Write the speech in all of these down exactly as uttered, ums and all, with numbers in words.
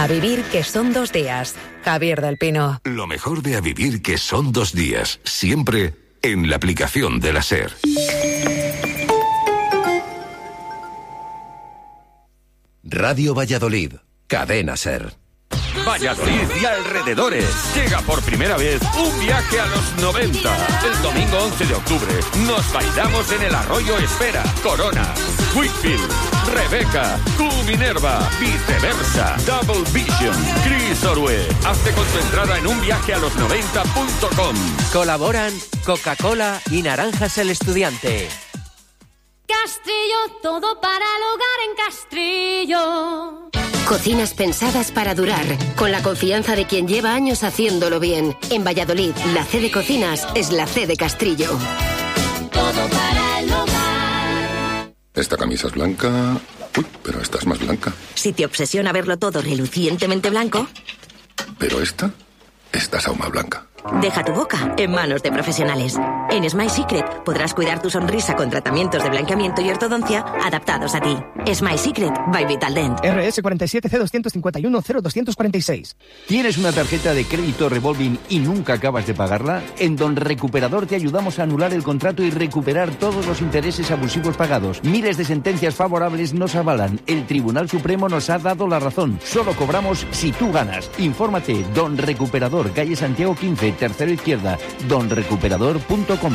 A vivir que son dos días. Javier del Pino. Lo mejor de A vivir que son dos días. Siempre en la aplicación de la SER. Radio Valladolid. Cadena SER. Valladolid y alrededores. Llega por primera vez un viaje a los noventa. El domingo once de octubre nos bailamos en el Arroyo Espera, Corona, Whitfield, Rebeca, Q Minerva, Viceversa, Double Vision, Chris Orue. Hazte con tu entrada en un viaje a los noventa punto com. Colaboran Coca-Cola y Naranjas el Estudiante. Castrillo, todo para el hogar en Castrillo. Cocinas pensadas para durar, con la confianza de quien lleva años haciéndolo bien. En Valladolid, la C de Cocinas es la C de Castrillo. Todo para el hogar. Esta camisa es blanca. Uy, pero esta es más blanca. Si te obsesiona verlo todo relucientemente blanco... Pero esta, esta es aún más blanca. Deja tu boca en manos de profesionales. En Smile Secret podrás cuidar tu sonrisa con tratamientos de blanqueamiento y ortodoncia adaptados a ti. Smile Secret by Vitaldent. R S cuarenta y siete C doscientos cincuenta y uno cero doscientos cuarenta y seis. ¿Tienes una tarjeta de crédito revolving y nunca acabas de pagarla? En Don Recuperador te ayudamos a anular el contrato y recuperar todos los intereses abusivos pagados. Miles de sentencias favorables nos avalan. El Tribunal Supremo nos ha dado la razón. Solo cobramos si tú ganas. Infórmate. Don Recuperador, calle Santiago quince, tercero izquierda. don recuperador punto com.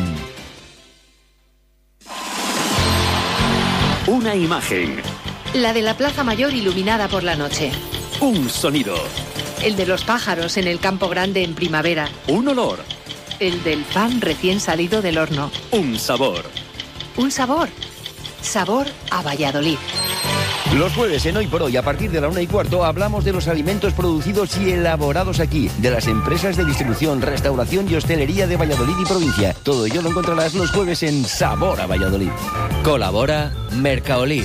Una imagen. La de la Plaza Mayor iluminada por la noche. Un sonido. El de los pájaros en el Campo Grande en primavera. Un olor. El del pan recién salido del horno. Un sabor. Un sabor. Sabor a Valladolid. Los jueves en Hoy por Hoy, a partir de la una y cuarto, hablamos de los alimentos producidos y elaborados aquí, de las empresas de distribución, restauración y hostelería de Valladolid y provincia. Todo ello lo encontrarás los jueves en Sabor a Valladolid. Colabora Mercaolid.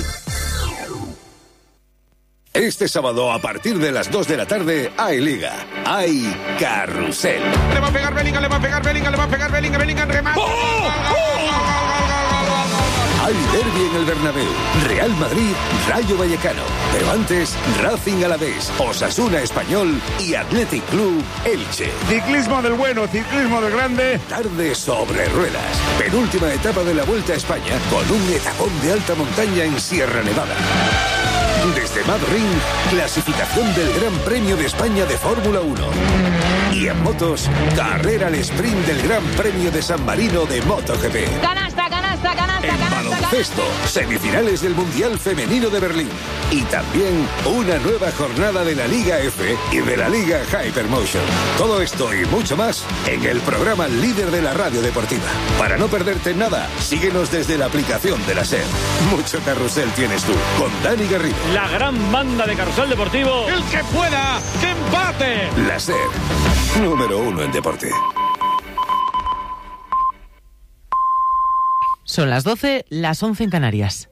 Este sábado, a partir de las dos de la tarde, hay Liga. Hay Carrusel. Le va a pegar Bellingham, le va a pegar Bellingham, le va a pegar Bellingham, Bellingham, remate. ¡Oh! ¡Oh! Hay derbi en el Bernabéu, Real Madrid, Rayo Vallecano. Pero antes, Racing Alavés, Osasuna Español y Athletic Club Elche. Ciclismo del bueno, ciclismo del grande. Tarde sobre ruedas. Penúltima etapa de la Vuelta a España con un etapón de alta montaña en Sierra Nevada. Desde Madrid, clasificación del Gran Premio de España de Fórmula uno. Y en motos, carrera al sprint del Gran Premio de San Marino de MotoGP. Canasta, canasta, canasta, En canasta. baloncesto, semifinales del Mundial Femenino de Berlín. Y también una nueva jornada de la Liga F y de la Liga Hypermotion. Todo esto y mucho más en el programa líder de la radio deportiva. Para no perderte nada, síguenos desde la aplicación de la SER. Mucho carrusel tienes tú, con Dani Garrido. La gran banda de Carrusel Deportivo. El que pueda, que empate. La SER, número uno en deporte. Son las doce, las once en Canarias.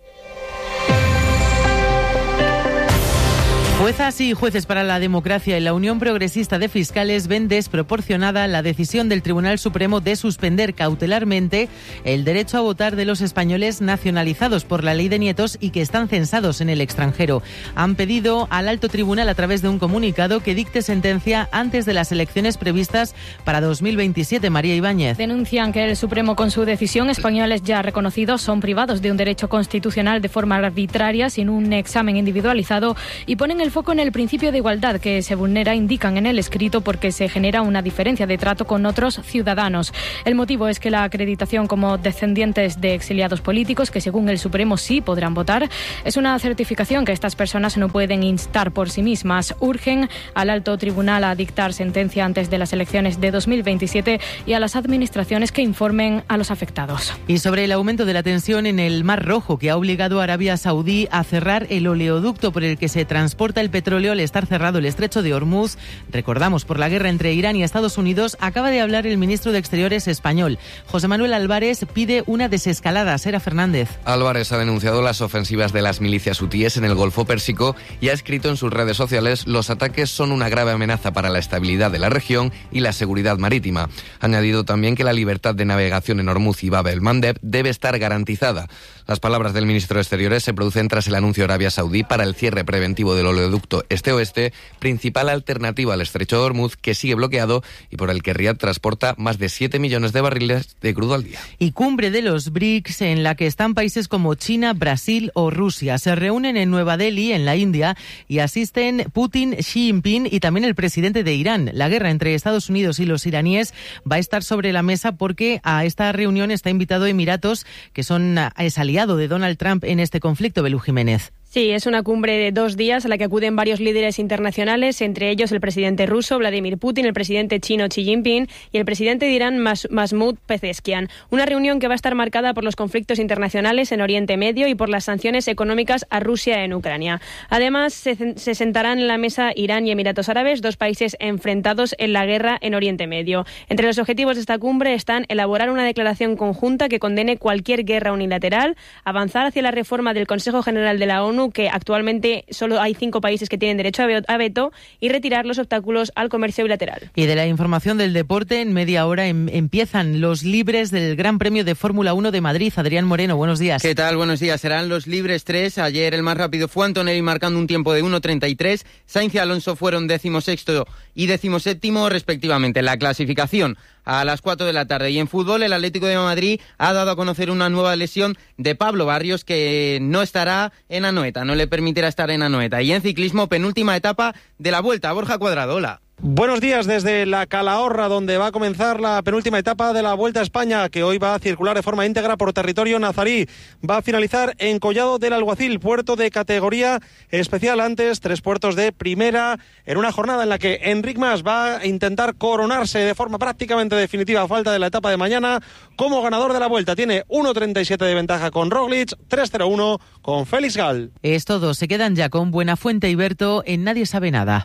Juezas y jueces para la democracia y la Unión Progresista de Fiscales ven desproporcionada la decisión del Tribunal Supremo de suspender cautelarmente el derecho a votar de los españoles nacionalizados por la ley de nietos y que están censados en el extranjero. Han pedido al alto tribunal, a través de un comunicado, que dicte sentencia antes de las elecciones previstas para dos mil veintisiete. María Ibáñez. Denuncian que el Supremo, con su decisión, españoles ya reconocidos son privados de un derecho constitucional de forma arbitraria, sin un examen individualizado, y ponen el foco en el principio de igualdad que se vulnera, indican en el escrito, porque se genera una diferencia de trato con otros ciudadanos. El motivo es que la acreditación como descendientes de exiliados políticos, que según el Supremo sí podrán votar, es una certificación que estas personas no pueden instar por sí mismas. Urgen al alto tribunal a dictar sentencia antes de las elecciones de dos mil veintisiete y a las administraciones que informen a los afectados. Y sobre el aumento de la tensión en el Mar Rojo, que ha obligado a Arabia Saudí a cerrar el oleoducto por el que se transporta el petróleo al estar cerrado el estrecho de Hormuz, recordamos, por la guerra entre Irán y Estados Unidos, acaba de hablar el ministro de Exteriores español. José Manuel Álvarez pide una desescalada. Sera Fernández. Álvarez ha denunciado las ofensivas de las milicias hutíes en el Golfo Pérsico y ha escrito en sus redes sociales: los ataques son una grave amenaza para la estabilidad de la región y la seguridad marítima. Ha añadido también que la libertad de navegación en Hormuz y Bab el Mandeb debe estar garantizada. Las palabras del ministro de Exteriores se producen tras el anuncio de Arabia Saudí para el cierre preventivo del oleoducto este-oeste, principal alternativa al estrecho de Hormuz, que sigue bloqueado y por el que Riad transporta más de siete millones de barriles de crudo al día. Y cumbre de los B R I C S, en la que están países como China, Brasil o Rusia. Se reúnen en Nueva Delhi, en la India, y asisten Putin, Xi Jinping y también el presidente de Irán. La guerra entre Estados Unidos y los iraníes va a estar sobre la mesa porque a esta reunión está invitado Emiratos, que son es aliado de Donald Trump en este conflicto. Belú Jiménez. Sí, es una cumbre de dos días a la que acuden varios líderes internacionales, entre ellos el presidente ruso Vladimir Putin, el presidente chino Xi Jinping y el presidente de Irán Mas- Mahmoud Pezeshkian. Una reunión que va a estar marcada por los conflictos internacionales en Oriente Medio y por las sanciones económicas a Rusia en Ucrania. Además, se, se sentarán en la mesa Irán y Emiratos Árabes, dos países enfrentados en la guerra en Oriente Medio. Entre los objetivos de esta cumbre están elaborar una declaración conjunta que condene cualquier guerra unilateral, avanzar hacia la reforma del Consejo General de la ONU, que actualmente solo hay cinco países que tienen derecho a veto, y retirar los obstáculos al comercio bilateral. Y de la información del deporte, en media hora em- empiezan los libres del Gran Premio de Fórmula uno de Madrid. Adrián Moreno, buenos días. ¿Qué tal? Buenos días. Serán los libres tres. Ayer el más rápido fue Antonelli, marcando un tiempo de uno treinta y tres. Sainz y Alonso fueron decimosexto y decimoséptimo respectivamente. La clasificación a las cuatro de la tarde. Y en fútbol, el Atlético de Madrid ha dado a conocer una nueva lesión de Pablo Barrios, que no estará en Anoeta, no le permitirá estar en Anoeta. Y en ciclismo, penúltima etapa de la Vuelta. Borja Cuadrado, hola. Buenos días desde la Calahorra, donde va a comenzar la penúltima etapa de la Vuelta a España, que hoy va a circular de forma íntegra por territorio nazarí. Va a finalizar en Collado del Alguacil, puerto de categoría especial, antes tres puertos de primera, en una jornada en la que Enric Mas va a intentar coronarse de forma prácticamente definitiva a falta de la etapa de mañana como ganador de la Vuelta. Tiene uno treinta y siete de ventaja con Roglic, tres cero uno con Félix Gal. Es todo, se quedan ya con Buenafuente y Berto en Nadie Sabe Nada.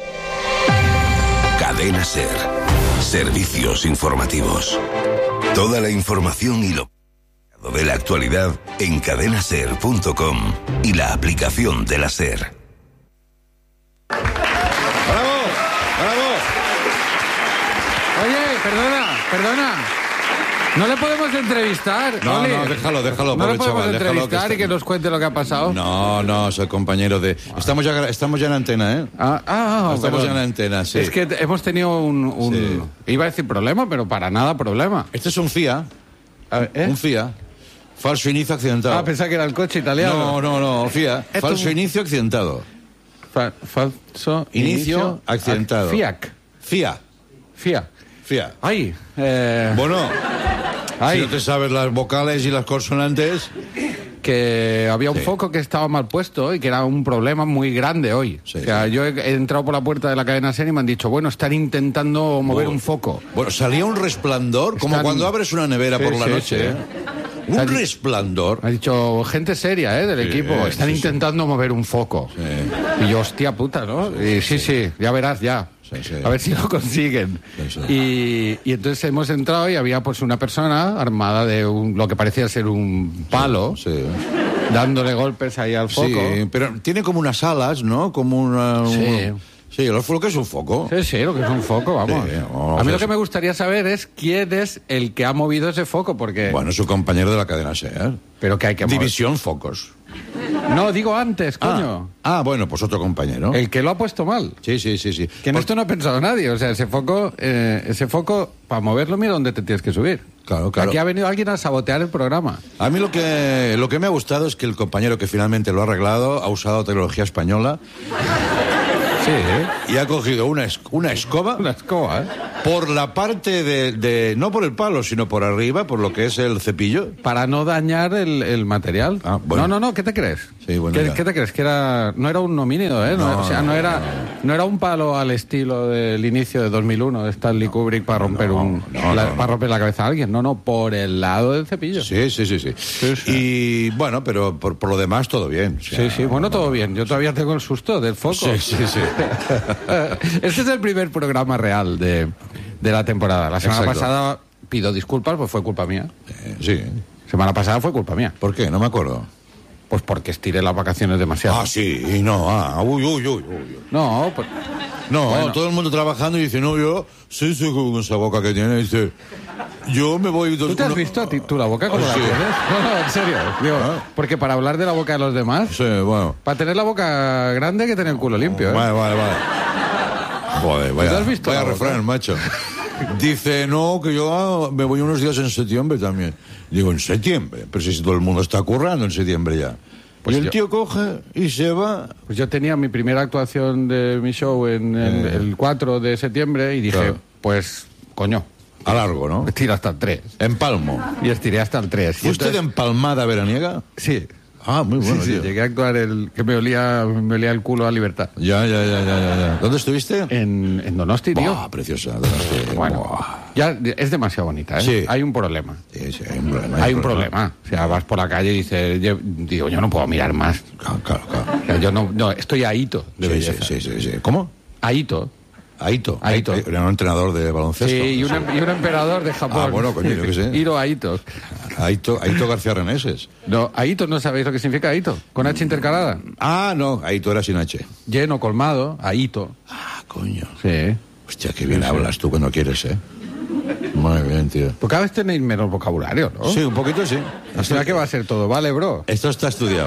Cadena SER. Servicios informativos. Toda la información y lo de la actualidad en cadena ser punto com y la aplicación de la SER. ¡Bravo! ¡Bravo! Oye, perdona, perdona. ¿No le podemos entrevistar? No, Oli? no, déjalo, déjalo, ¿No pobre le podemos chaval, déjalo entrevistar que y que nos cuente lo que ha pasado? No, no, soy compañero de... Estamos ya, estamos ya en antena, ¿eh? Ah, ah, Estamos perdón. ya en antena, sí. Es que hemos tenido un... un Sí. Iba a decir problema, pero para nada problema. Este es un Fiat. A ver, ¿eh? Un Fiat. Falso inicio accidentado. Ah, pensaba que era el coche italiano. No, no, no, Fiat. Esto Falso un- inicio accidentado. Fa- falso Inicio accidentado. Fiat. Fiat. Fiat. Fiat. Ay. Eh... Bueno, Ay. si no te sabes las vocales y las consonantes... Que había un Sí. foco que estaba mal puesto y que era un problema muy grande hoy. Sí, o sea, sí. yo he, he entrado por la puerta de la cadena SER y me han dicho, bueno, están intentando mover Oh. un foco. Bueno, salía un resplandor, como Están- cuando abres una nevera Sí, por la sí, noche. sí. ¿eh? Un Están- resplandor. Ha dicho gente seria, ¿eh? Del Sí, equipo. sí, Están sí. intentando mover un foco. Sí. Y yo, hostia puta, ¿no? Y sí, sí, ya verás, ya. Sí, sí. A ver si lo consiguen. Sí, sí. Y, y entonces hemos entrado y había pues una persona armada de un, lo que parecía ser un palo, Sí. dándole golpes ahí al foco. Sí, pero tiene como unas alas, ¿no? Como una... un- Sí. Sí, lo lo que es un foco. Sí, sí, lo que es un foco, vamos. Sí, oh, a mí sí, lo que sí. me gustaría saber es quién es el que ha movido ese foco, porque... Bueno, su compañero de la cadena SER. Pero que hay que mover. División Focos. No, digo antes, coño. Ah, ah, bueno, pues otro compañero. El que lo ha puesto mal. Sí, sí, sí, sí. Que en Por- esto no ha pensado nadie. O sea, ese foco, eh, ese foco, para moverlo, mira dónde te tienes que subir. Claro, claro. Aquí ha venido alguien a sabotear el programa. A mí lo que, lo que me ha gustado es que el compañero que finalmente lo ha arreglado ha usado tecnología española Sí, ¿eh? y ha cogido una, es- una escoba Una escoba, ¿eh? por la parte de, de... No por el palo, sino por arriba, por lo que es el cepillo. Para no dañar el, el material. Ah, bueno. No, no, no, ¿qué te crees? Sí, bueno, ¿Qué, ya. qué te crees? Que era, no era un homínido, ¿eh? No, No, o sea, no, no, era, no era un palo al estilo del inicio de dos mil uno de Stanley Kubrick para romper no, un, no, la, no, no. para romper la cabeza a alguien. No, no, por el lado del cepillo. Sí, sí, sí, sí. Sí, sí. Y bueno, pero por, por lo demás todo bien. O sea, Sí, sí, bueno, todo bien. Yo todavía tengo el susto del foco. Sí, sí, sí. Este es el primer programa real de, de la temporada. La semana Exacto. pasada pido disculpas, pues fue culpa mía. Eh, sí. Semana pasada fue culpa mía. ¿Por qué? No me acuerdo. Pues porque estiré las vacaciones demasiado. Ah, sí, y no, ah, uy, uy, uy, uy. No, pues... No, Bueno. todo el mundo trabajando y dice, no, yo, sí, sí, con esa boca que tiene, dice, Yo me voy... Dos, ¿Tú te has uno... visto a ti, tú la boca como sí. la tienes? No, no, en serio. Digo, ¿Ah? Porque para hablar de la boca de los demás... Sí, bueno. Para tener la boca grande hay que tener el culo limpio, ¿eh? Vale, vale, vale. Joder, vaya, ¿Tú has visto vaya la refrán, boca? macho. Dice, no, que yo ah, me voy unos días en septiembre también. Digo, ¿en septiembre? Pero si todo el mundo está currando en septiembre ya. Pues y el yo, tío coge y se va. Pues yo tenía mi primera actuación de mi show en el, eh. el cuatro de septiembre y dije, claro. pues, coño. A largo, ¿no? Estiro hasta el tres. Empalmo. Y estiré hasta el tres. ¿Fue usted entonces... empalmada veraniega? Sí. Ah, muy bueno, sí, sí, tío. Llegué a actuar el que me olía, me olía el culo a libertad. Ya, ya, ya, ya, ya. ya. ¿Dónde estuviste? En, en Donosti, tío. Ah, preciosa, Donosti. Bueno, Buah. ya es demasiado bonita, ¿eh? Sí. Hay un problema. Sí, sí, hay un problema. Hay, hay un problema. problema. O sea, vas por la calle y dices, yo, digo, yo no puedo mirar más. Claro, claro, claro. O sea, yo no, no, estoy ahito de sí, belleza. Sí, sí, sí, sí. ¿Cómo? Ahito. Aito. Aito. Aito. Era un entrenador de baloncesto. Sí, y un, y un emperador de Japón. Ah, bueno, coño, yo qué sé. Hiro Aito. Aito, Aito García Reneses. No, Aito, ¿no sabéis lo que significa Aito? Con H intercalada. Ah, no, Aito era sin H. Lleno, colmado, Aito. Ah, coño. Sí. Hostia, qué bien sí, hablas sí. tú cuando quieres, ¿eh? Muy bien, tío. Pues cada vez tenéis menos vocabulario, ¿no? Sí, un poquito sí. O sea, que va a ser todo, ¿vale, bro? Esto está estudiado.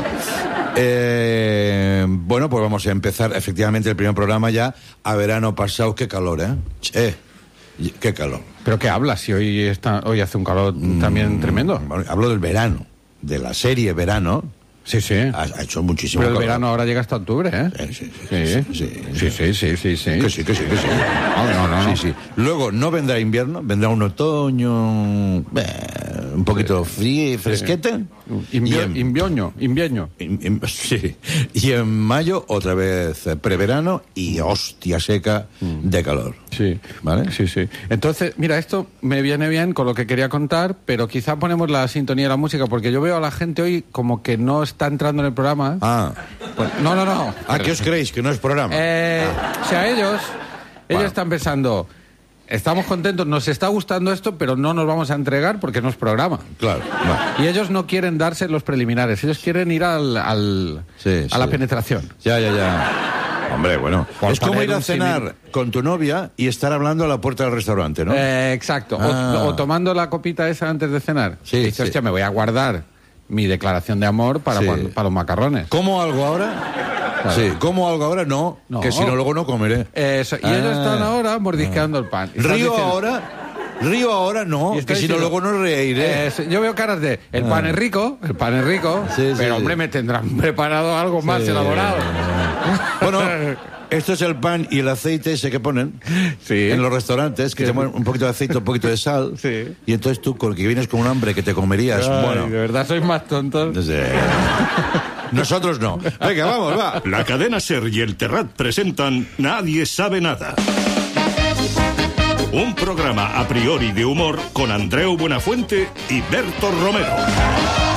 Eh, bueno, pues vamos a empezar efectivamente el primer programa ya a verano pasado. Qué calor, ¿eh? Che, qué calor. ¿Pero qué hablas? Si hoy, está, hoy hace un calor también mm, tremendo. Hablo del verano, de la serie Verano. Sí, sí. Ha, ha hecho muchísimo Pero el calor. verano ahora llega hasta octubre, ¿eh? Sí, sí, sí. Sí, sí, sí, sí, sí, sí, sí. Que sí, que sí, que sí. No, no, no. Sí, sí. Luego no vendrá invierno, vendrá un otoño eh, un poquito sí. frío, fresquete. Sí. Invio, en, invioño, invierno. In, in, sí. Y en mayo otra vez preverano y hostia seca mm. de calor. Sí. ¿Vale? Sí, sí. Entonces, mira, esto me viene bien con lo que quería contar, pero quizá ponemos la sintonía de la música, porque yo veo a la gente hoy como que no está entrando en el programa. Ah. Pues, no, no, no. ¿A qué os creéis? ¿Que no es programa? Eh, ah. O sea, ellos, ellos bueno. están pensando, estamos contentos, nos está gustando esto, pero no nos vamos a entregar porque no es programa. Claro. Bueno. Y ellos no quieren darse los preliminares, ellos quieren ir al, al sí, a sí. la penetración. Ya, ya, ya. Hombre, bueno, Por es como ir a un cenar civil. con tu novia y estar hablando a la puerta del restaurante, ¿no? Eh, exacto. Ah. O, o tomando la copita esa antes de cenar. Sí, y dices, sí. hostia, me voy a guardar mi declaración de amor para, Sí. cuando, para los macarrones. ¿Cómo algo ahora? Claro. Sí, ¿cómo algo ahora? No, No. que si no luego no comeré. Eso. Y Ah. ellos están ahora mordisqueando Ah. el pan. Y Río estás diciendo- ahora, río ahora no, Y que está si no diciendo, luego no reiré. eh, yo veo caras de, el Ah. pan es rico, el pan es rico, Sí, sí, pero sí. hombre, me tendrán preparado algo más Sí. elaborado. Bueno, esto es el pan y el aceite ese que ponen Sí. en los restaurantes, que Sí. te ponen un poquito de aceite, un poquito de sal. Sí. Y entonces tú, con que vienes con un hambre que te comerías, Ay, bueno. de verdad sois más tontos. Desde... Nosotros no. Venga, vamos, va. La cadena SER y el Terrat presentan Nadie sabe nada. Un programa a priori de humor con Andreu Buenafuente y Berto Romero.